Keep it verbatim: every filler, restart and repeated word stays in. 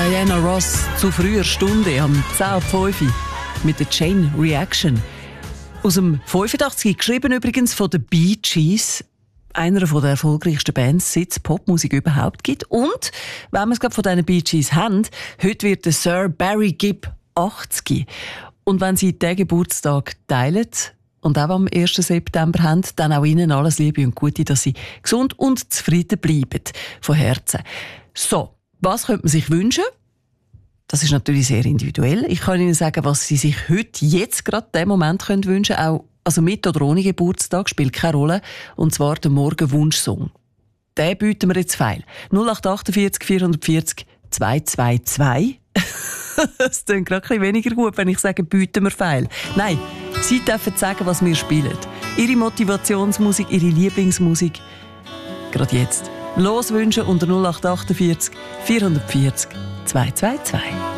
Diana Ross zu früher Stunde am zehn Uhr fünf mit der Chain Reaction. Aus dem fünfundachtzig, geschrieben übrigens von den Bee Gees, einer der erfolgreichsten Bands, seit es Popmusik überhaupt gibt. Und, wenn wir es gerade von diesen Bee Gees haben, heute wird der Sir Barry Gibb achtzig. Und wenn Sie den Geburtstag teilen und auch am ersten September haben, dann auch Ihnen alles Liebe und Gute, dass Sie gesund und zufrieden bleiben. Von Herzen. So, was könnte man sich wünschen? Das ist natürlich sehr individuell. Ich kann Ihnen sagen, was Sie sich heute, jetzt gerade in diesem Moment können wünschen können. Auch, also mit oder ohne Geburtstag, spielt keine Rolle. Und zwar der Morgenwunschsong. Den bieten wir jetzt feil. null acht acht vier vier vier null zwei zwei zwei. Das klingt gerade ein bisschen weniger gut, wenn ich sage, bieten wir feil. Nein, Sie dürfen sagen, was wir spielen. Ihre Motivationsmusik, Ihre Lieblingsmusik. Gerade jetzt. Loswünschen unter null acht acht vier vier vier null zwei zwei zwei.